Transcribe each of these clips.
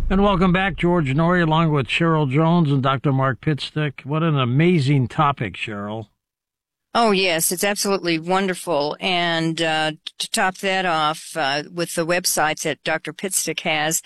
And welcome back, George Noory, along with Cheryl Jones and Dr. Mark Pitstick. What an amazing topic, Cheryl. Oh, yes, it's absolutely wonderful. And to top that off, with the websites that Dr. Pitstick has,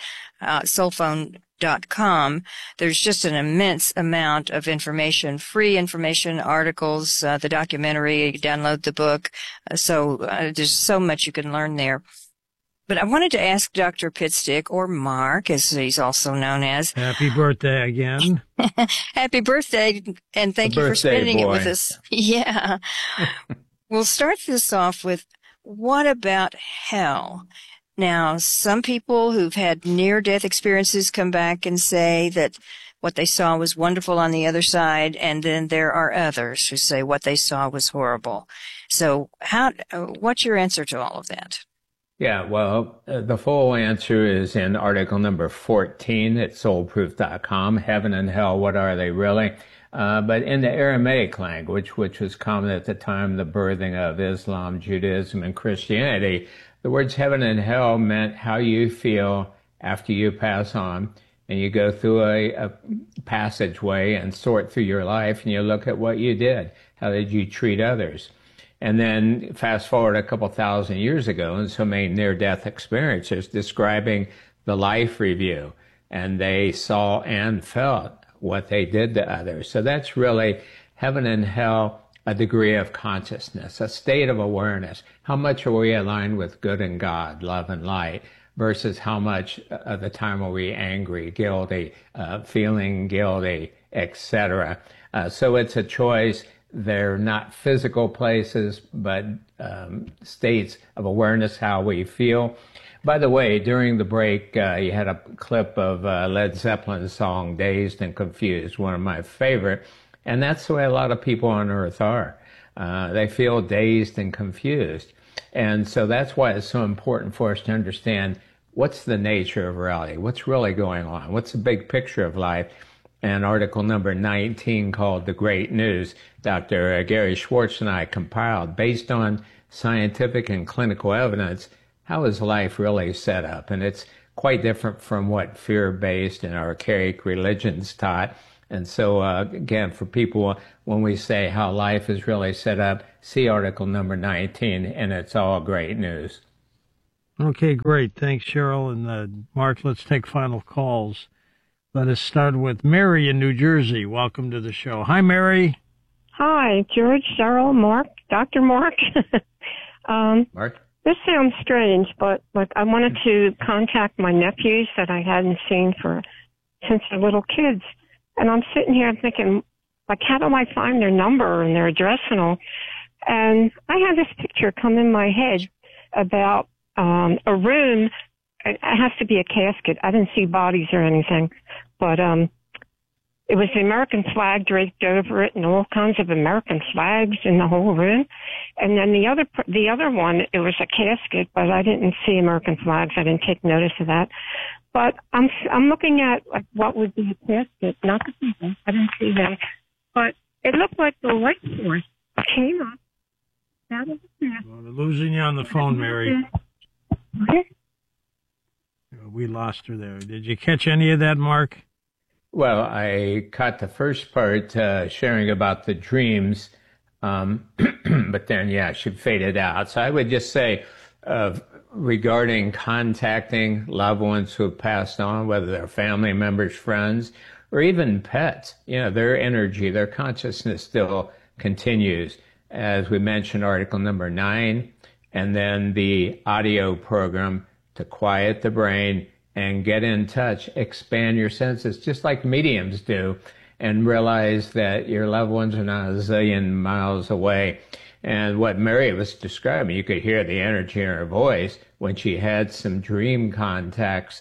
soulphone.com, there's just an immense amount of information, free information, articles, the documentary, you download the book. So there's so much you can learn there. But I wanted to ask Dr. Pitstick, or Mark, as he's also known as. Happy birthday again. Happy birthday, and thank you for spending it with us. Yeah. We'll start this off with, what about hell? Now, some people who've had near-death experiences come back and say that what they saw was wonderful on the other side, and then there are others who say what they saw was horrible. So what's your answer to all of that? Yeah, well, the full answer is in article number 14 at soulproof.com, Heaven and Hell, What Are They Really? But in the Aramaic language, which was common at the time, the birthing of Islam, Judaism, and Christianity, the words heaven and hell meant how you feel after you pass on. And you go through a passageway and sort through your life, and you look at what you did. How did you treat others? And then fast forward a couple thousand years ago, and so many near-death experiences describing the life review, and they saw and felt what they did to others. So that's really heaven and hell, a degree of consciousness, a state of awareness. How much are we aligned with good and God, love and light, versus how much of the time are we angry, guilty, feeling guilty, etc. So it's a choice. They're not physical places, but states of awareness, how we feel. By the way, during the break, you had a clip of Led Zeppelin's song, Dazed and Confused, one of my favorite. And that's the way a lot of people on Earth are. They feel dazed and confused. And so that's why it's so important for us to understand what's the nature of reality, what's really going on, what's the big picture of life. And article number 19, called The Great News, Dr. Gary Schwartz and I compiled, based on scientific and clinical evidence, how is life really set up? And it's quite different from what fear-based and archaic religions taught. And so, again, for people, when we say how life is really set up, see article number 19, and it's all great news. Okay, great. Thanks, Cheryl. And Mark, let's take final calls. Let us start with Mary in New Jersey. Welcome to the show. Hi, Mary. Hi, George, Cheryl, Mark, Dr. Mark. Mark? This sounds strange, but I wanted to contact my nephews that I hadn't seen since they're little kids. And I'm sitting here thinking, how do I find their number and their address and all? And I had this picture come in my head about a room. It has to be a casket. I didn't see bodies or anything, but it was the American flag draped over it and all kinds of American flags in the whole room. And then the other one, it was a casket, but I didn't see American flags. I didn't take notice of that. But I'm looking at what would be a casket, not the people. I didn't see them, but it looked like the light source came up out of the casket. Well, we're losing you on the phone, Mary. Okay. We lost her there. Did you catch any of that, Mark? Well, I caught the first part, sharing about the dreams, but then, she faded out. So I would just say, regarding contacting loved ones who have passed on, whether they're family members, friends, or even pets, their energy, their consciousness still continues. As we mentioned, article number 9, and then the audio program to quiet the brain and get in touch, expand your senses, just like mediums do, and realize that your loved ones are not a zillion miles away. And what Mary was describing, you could hear the energy in her voice when she had some dream contacts.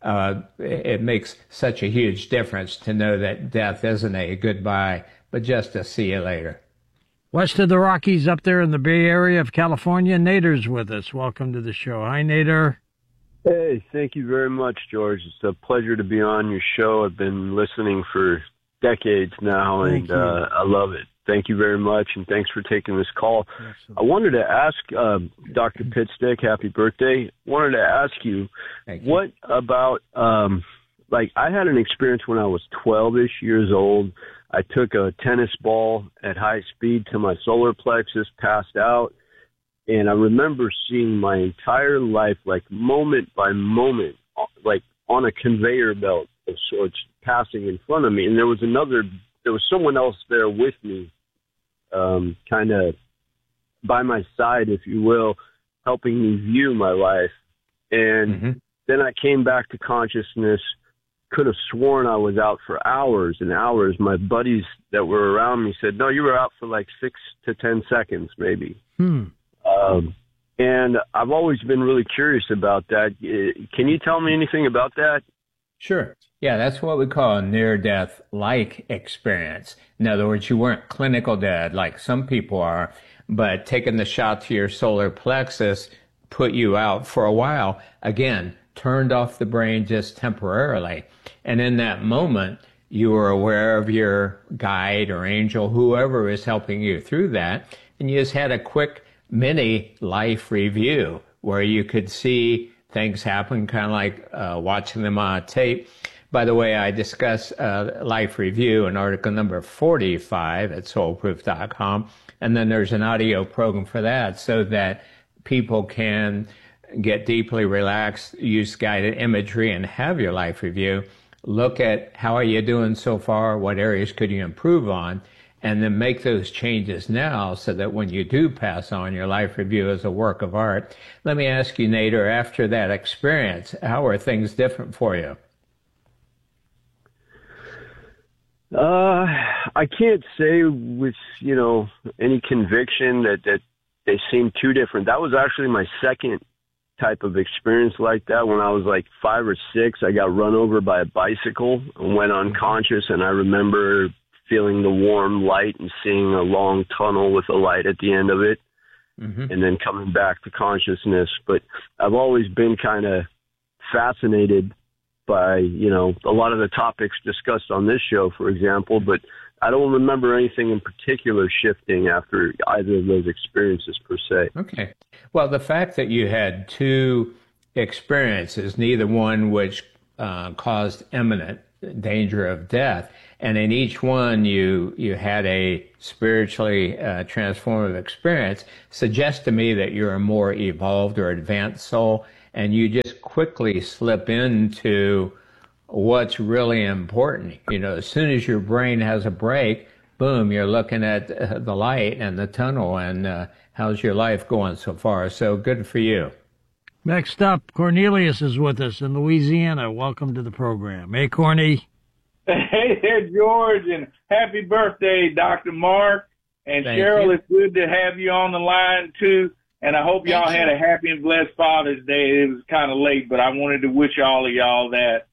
It makes such a huge difference to know that death isn't a goodbye, but just a see you later. West of the Rockies, up there in the Bay Area of California, Nader's with us. Welcome to the show. Hi, Nader. Hey, thank you very much, George. It's a pleasure to be on your show. I've been listening for decades now, and I love it. Thank you very much, and thanks for taking this call. Excellent. I wanted to ask Dr. Pitstick, happy birthday. Wanted to ask you, what about like I had an experience when I was 12-ish years old. I took a tennis ball at high speed to my solar plexus, passed out, and I remember seeing my entire life, like moment by moment, like on a conveyor belt of sorts, passing in front of me. And there was someone else there with me, kind of by my side, if you will, helping me view my life. And then I came back to consciousness, could have sworn I was out for hours and hours. My buddies that were around me said, no, you were out for like 6 to 10 seconds, maybe. And I've always been really curious about that. Can you tell me anything about that? Sure. Yeah, that's what we call a near-death-like experience. In other words, you weren't clinical dead like some people are, but taking the shot to your solar plexus put you out for a while. Again, turned off the brain just temporarily. And in that moment, you were aware of your guide or angel, whoever is helping you through that. And you just had a quick mini life review where you could see things happen, kind of like watching them on tape. By the way, I discuss life review in article number 45 at soulproof.com. And then there's an audio program for that so that people can get deeply relaxed, use guided imagery, and have your life review. Look at how are you doing so far, what areas could you improve on, and then make those changes now so that when you do pass on, your life review is a work of art. Let me ask you, Nader, after that experience, how are things different for you? I can't say with, any conviction that they seem too different. That was actually my second type of experience like that. When I was like 5 or 6, I got run over by a bicycle and went unconscious, and I remember feeling the warm light and seeing a long tunnel with a light at the end of it, and then coming back to consciousness. But I've always been kind of fascinated by, a lot of the topics discussed on this show, for example, but I don't remember anything in particular shifting after either of those experiences per se. Okay. Well, the fact that you had 2 experiences, neither one which caused imminent danger of death, and in each one you had a spiritually transformative experience, suggests to me that you're a more evolved or advanced soul, and you just quickly slip into what's really important. As soon as your brain has a break, boom, you're looking at the light and the tunnel, and how's your life going so far? So good for you. Next up, Cornelius is with us in Louisiana. Welcome to the program. Hey, Corny. Hey there, George, and happy birthday, Dr. Mark. And Thank Cheryl, you. It's good to have you on the line, too. And I hope y'all had a happy and blessed Father's Day. It was kind of late, but I wanted to wish all of y'all that.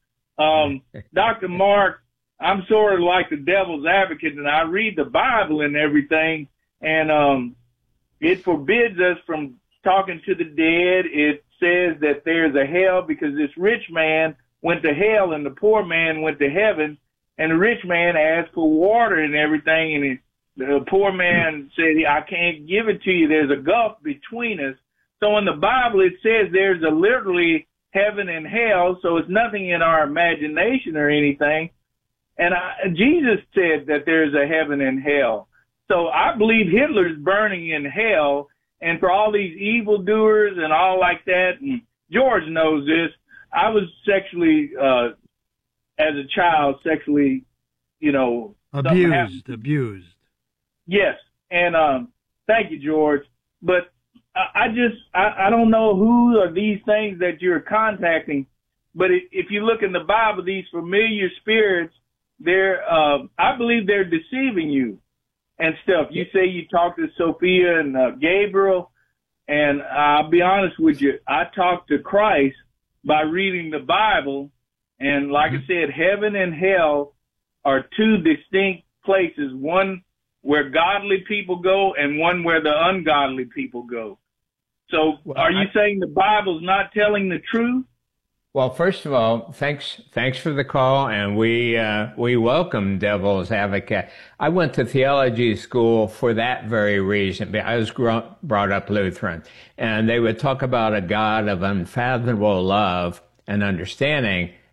Dr. Mark, I'm sort of like the devil's advocate, and I read the Bible and everything, and it forbids us from talking to the dead. It says that there's a hell because this rich man went to hell and the poor man went to heaven, and the rich man asked for water and everything, and the poor man said, I can't give it to you. There's a gulf between us. So in the Bible, it says there's a literally heaven and hell, so it's nothing in our imagination or anything. And Jesus said that there's a heaven and hell. So I believe Hitler's burning in hell, and for all these evildoers and all like that, and George knows this, I was sexually, as a child, sexually, abused. Yes. And thank you, George. But I don't know who are these things that you're contacting, but if you look in the Bible, these familiar spirits, I believe they're deceiving you and stuff. You say you talked to Sophia and Gabriel, and I'll be honest with you, I talked to Christ by reading the Bible, and like I said, heaven and hell are 2 distinct places, one where godly people go and one where the ungodly people go. So are you saying the Bible's not telling the truth? Well, first of all, thanks for the call, and we welcome Devil's Advocate. I went to theology school for that very reason. I was brought up Lutheran, and they would talk about a God of unfathomable love and understanding,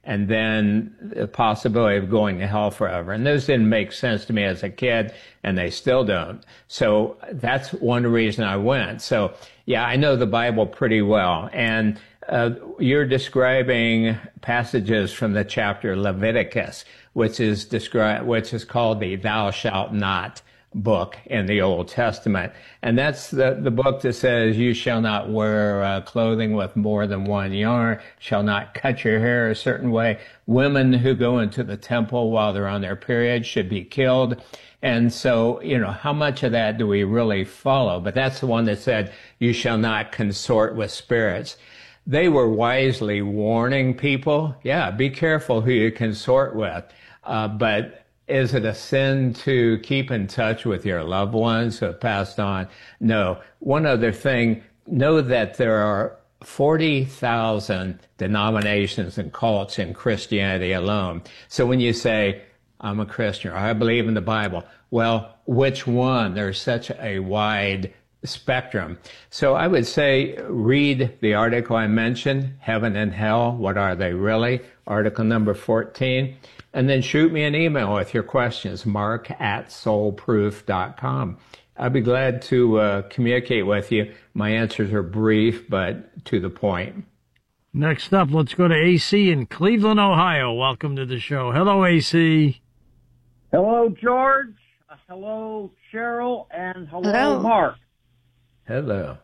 and then the possibility of going to hell forever. And those didn't make sense to me as a kid, and they still don't. So that's one reason I went. So yeah, I know the Bible pretty well. And you're describing passages from the chapter Leviticus, which is called the Thou Shalt Not book in the Old Testament. And that's the book that says you shall not wear clothing with more than one yarn, shall not cut your hair a certain way. Women who go into the temple while they're on their period should be killed. And so, how much of that do we really follow? But that's the one that said you shall not consort with spirits. They were wisely warning people, be careful who you consort with. But is it a sin to keep in touch with your loved ones who have passed on? No. One other thing, know that there are 40,000 denominations and cults in Christianity alone. So when you say, I'm a Christian, or I believe in the Bible, well, which one? There's such a wide spectrum. So I would say read the article I mentioned, Heaven and Hell, What Are They Really? Article number 14. And then shoot me an email with your questions, mark@soulproof.com. I'd be glad to communicate with you. My answers are brief, but to the point. Next up, let's go to AC in Cleveland, Ohio. Welcome to the show. Hello, AC. Hello, George. Hello, Cheryl. And hello, Mark. Hello.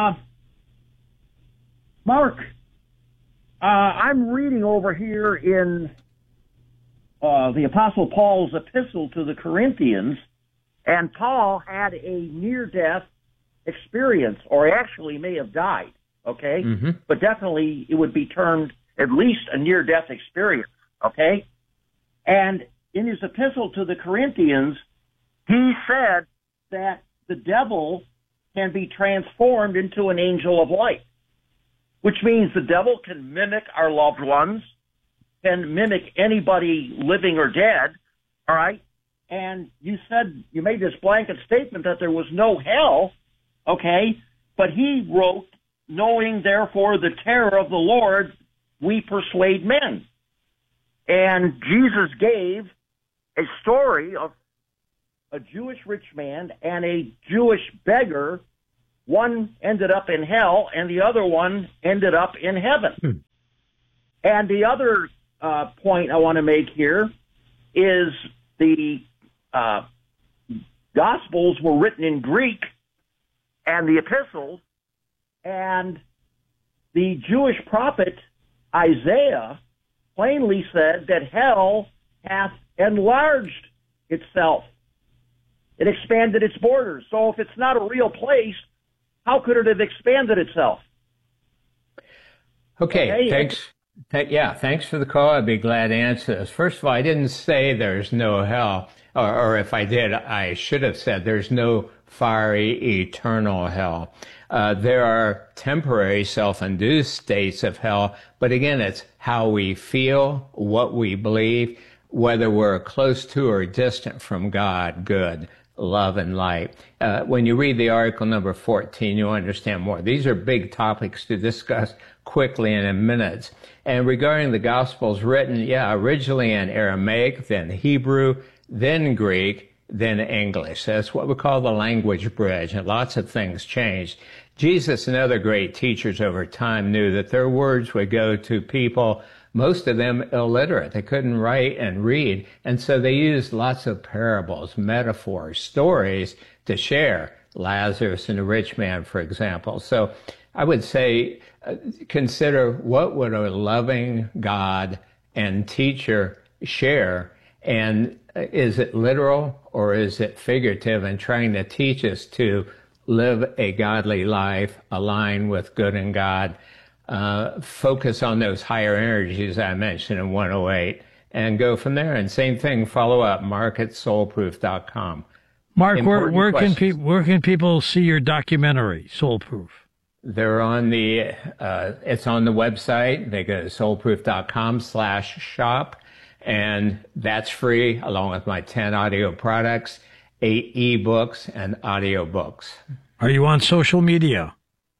Mark, I'm reading over here in the Apostle Paul's epistle to the Corinthians, and Paul had a near-death experience, or actually may have died, okay? Mm-hmm. But definitely it would be termed at least a near-death experience, okay? And in his epistle to the Corinthians, he said that the devil can be transformed into an angel of light, which means the devil can mimic our loved ones, can mimic anybody living or dead, all right? And you made this blanket statement that there was no hell, okay? But he wrote, knowing therefore the terror of the Lord, we persuade men. And Jesus gave a story of a Jewish rich man and a Jewish beggar. One ended up in hell and the other one ended up in heaven. And the other point I want to make here is the Gospels were written in Greek and the epistles, and the Jewish prophet Isaiah plainly said that hell hath enlarged itself. It expanded its borders. So if it's not a real place, how could it have expanded itself? Okay, thanks. Thanks for the call. I'd be glad to answer this. First of all, I didn't say there's no hell, or if I did, I should have said there's no fiery eternal hell. There are temporary self-induced states of hell, but again, it's how we feel, what we believe, whether we're close to or distant from God, good, love, and light. When you read the article number 14, you'll understand more. These are big topics to discuss quickly and in minutes. And regarding the Gospels written, originally in Aramaic, then Hebrew, then Greek, then English. That's what we call the language bridge, and lots of things changed. Jesus and other great teachers over time knew that their words would go to people, most of them illiterate. They couldn't write and read, and so they used lots of parables, metaphors, stories to share. Lazarus and the rich man, for example. So I would say consider what would a loving God and teacher share, and is it literal or is it figurative, and trying to teach us to live a godly life, align with good and God, focus on those higher energies I mentioned in 108, and go from there. And same thing, follow up, mark@soulproof.com. Mark, where can people see your documentary, Soulproof? They're on it's on the website. They go to soulproof.com/shop, and that's free, along with my 10 audio products, 8 ebooks, and audio books. Are you on social media?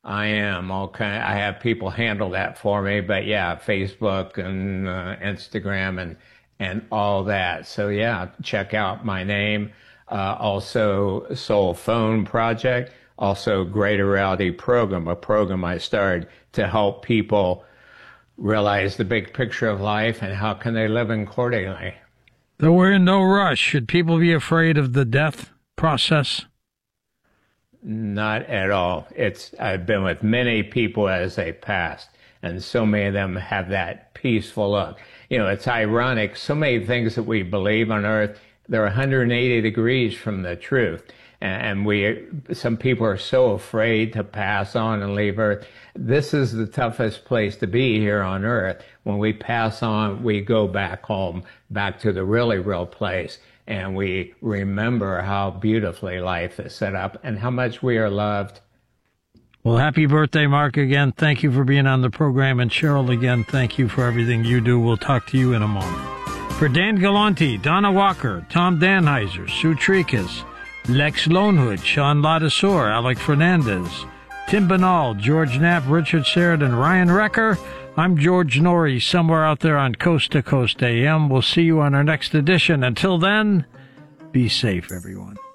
I am. Okay. I have people handle that for me, but yeah, Facebook and Instagram and all that. So yeah, check out my name. Also Soul Phone Project, also Greater Reality Program, a program I started to help people realize the big picture of life and how can they live accordingly. Though we're in no rush, should people be afraid of the death process? Not at all. I've been with many people as they passed, and so many of them have that peaceful look. You know, it's ironic. So many things that we believe on earth, they're 180 degrees from the truth. And some people are so afraid to pass on and leave Earth. This is the toughest place to be here on Earth. When we pass on, we go back home, back to the really real place. And we remember how beautifully life is set up and how much we are loved. Well, happy birthday, Mark, again. Thank you for being on the program. And Cheryl, again, thank you for everything you do. We'll talk to you in a moment. For Dan Galanti, Donna Walker, Tom Danheiser, Sue Trikas, Lex Lonehood, Sean Ladasor, Alec Fernandez, Tim Banal, George Knapp, Richard Sheridan, Ryan Recker. I'm George Norrie, somewhere out there on Coast to Coast AM. We'll see you on our next edition. Until then, be safe, everyone.